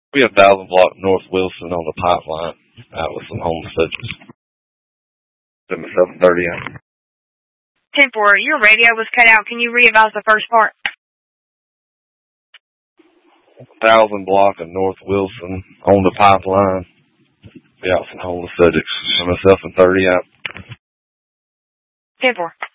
We have 1,000 block North Wilson on the pipeline out with some home subjects. 7:30 out. 10-4, your radio was cut out. Can you re-advise the first part? 1,000 block of North Wilson on the pipeline. Be out some home subjects. Myself and 30 out. 10-4.